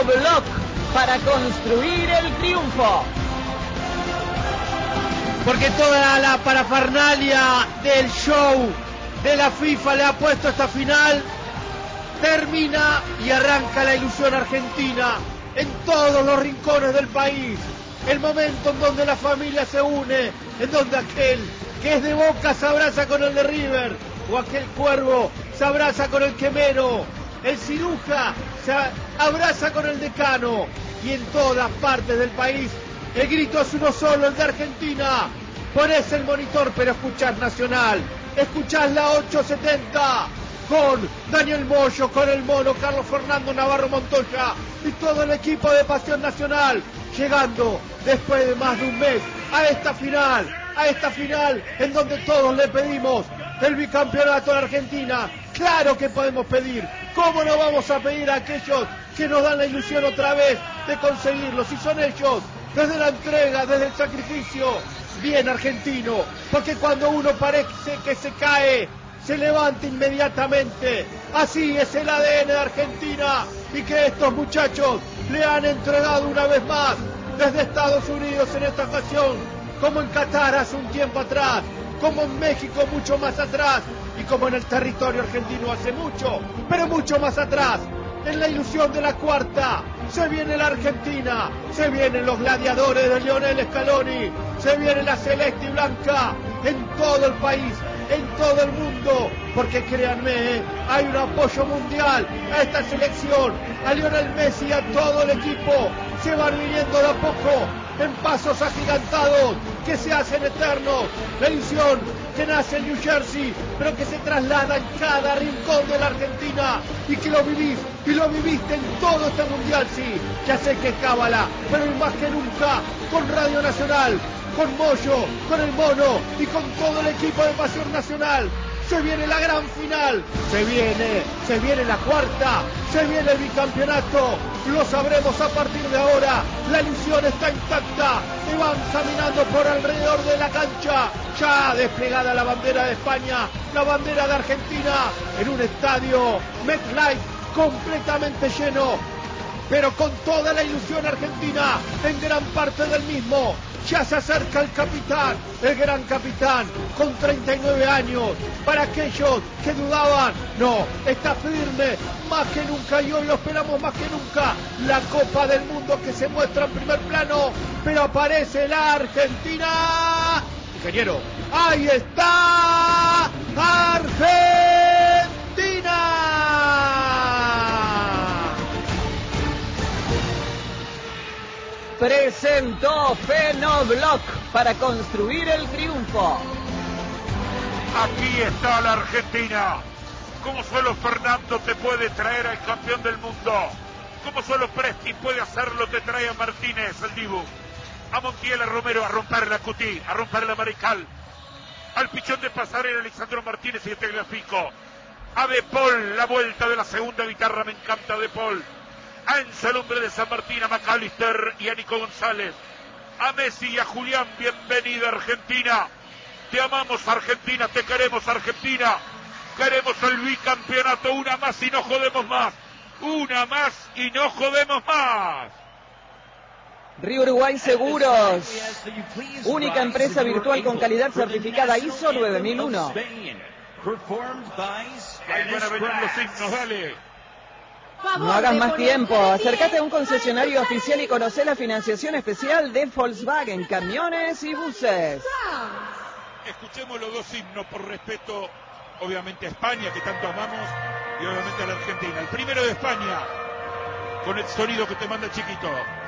Fenobloc para construir el triunfo. Porque toda la parafernalia del show de la FIFA le ha puesto esta final. Termina y arranca la ilusión argentina en todos los rincones del país. El momento en donde la familia se une, en donde aquel que es de Boca se abraza con el de River, o aquel Cuervo se abraza con el Quemero, el Ciruja se abraza con el Decano, y en todas partes del país el grito es uno solo, el de Argentina. Ponés el monitor pero escuchás Nacional, escuchás la 870 con Daniel Moyo, con el Mono, Carlos Fernando Navarro Montoya y todo el equipo de Pasión Nacional, llegando después de más de un mes a esta final en donde todos le pedimos el bicampeonato a la Argentina. Claro que podemos pedir, ¿cómo no vamos a pedir a aquellos que nos dan la ilusión otra vez de conseguirlo? Si son ellos, desde la entrega, desde el sacrificio, bien argentino, porque cuando uno parece que se cae, se levanta inmediatamente. Así es el ADN de Argentina, y que estos muchachos le han entregado una vez más desde Estados Unidos en esta ocasión, como en Qatar hace un tiempo atrás, como en México mucho más atrás, y como en el territorio argentino hace mucho, pero mucho más atrás. En la ilusión de la cuarta, se viene la Argentina, se vienen los gladiadores de Lionel Scaloni, se viene la celeste y blanca en todo el país, en todo el mundo, porque créanme, hay un apoyo mundial a esta selección, a Lionel Messi y a todo el equipo. Se van viniendo de a poco, en pasos agigantados, que se hacen eternos. La ilusión que nace en New Jersey, pero que se traslada en cada rincón de la Argentina, y que lo vivís, y lo viviste en todo este mundial, sí. Ya sé que es cábala, pero hoy más que nunca, con Radio Nacional, con Moyo, con el Mono y con todo el equipo de Pasión Nacional. Se viene la gran final, se viene la cuarta, se viene el bicampeonato, lo sabremos a partir de ahora. La ilusión está intacta, se van caminando por alrededor de la cancha, ya desplegada la bandera de España, la bandera de Argentina, en un estadio MetLife completamente lleno, pero con toda la ilusión argentina en gran parte del mismo. Ya se acerca el capitán, el gran capitán, con 39 años. Para aquellos que dudaban, no, está firme más que nunca, y hoy lo esperamos más que nunca. La Copa del Mundo que se muestra en primer plano, pero aparece la Argentina. Ingeniero, ahí está Argentina. Presentó Fenobloc para construir el triunfo. Aquí está la Argentina. Como solo Fernando te puede traer al campeón del mundo, como solo Presti puede hacerlo, te trae a Martínez, el Dibu, a Montiel, a Romero, a romper la Cutí, a romper la Mariscal, al pichón de Pasarela, Alexandro Martínez y el Tegliafico, a De Paul, la vuelta de la segunda guitarra, me encanta De Paul, a Enzo, el hombre de San Martín, a McAllister y a Nico González, a Messi y a Julián. Bienvenida Argentina, te amamos Argentina, te queremos Argentina, queremos el bicampeonato, una más y no jodemos más, una más y no jodemos más. Río Uruguay Seguros, única empresa virtual con calidad certificada ISO 9001. Ahí van a venir los signos, dale. No hagas más tiempo, acércate a un concesionario oficial y conocé la financiación especial de Volkswagen, camiones y buses. Escuchemos los dos himnos por respeto, obviamente a España, que tanto amamos, y obviamente a la Argentina. El primero de España, con el sonido que te manda Chiquito.